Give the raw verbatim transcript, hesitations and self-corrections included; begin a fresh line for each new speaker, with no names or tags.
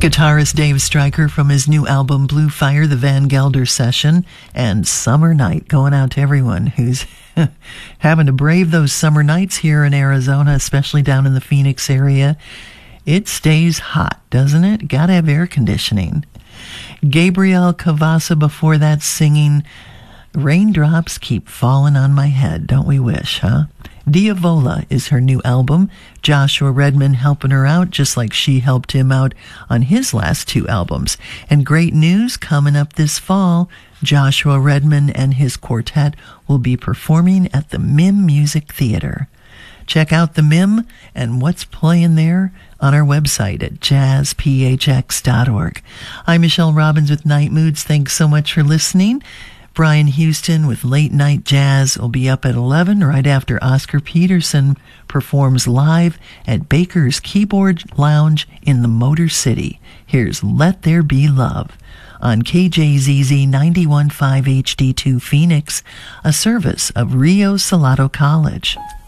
Guitarist Dave Stryker from his new album Blue Fire, the Van Gelder Session, and Summer Night, going out to everyone who's having to brave those summer nights here in Arizona, especially down in the Phoenix area. It stays hot, doesn't it? Gotta have air conditioning. Gabrielle Cavassa before that singing Raindrops Keep Falling on My Head, don't we wish, huh? Diavola is her new album. Joshua Redman helping her out just like she helped him out on his last two albums. And great news coming up this fall, Joshua Redman and his quartet will be performing at the M I M Music Theater. Check out the M I M and what's playing there on our website at jazz p h x dot org. I'm Michelle Robbins with Night Moods. Thanks so much for listening. Brian Houston with Late Night Jazz will be up at eleven right after Oscar Peterson performs live at Baker's Keyboard Lounge in the Motor City. Here's Let There Be Love on K J Z Z ninety-one point five H D two Phoenix, a service of Rio Salado College.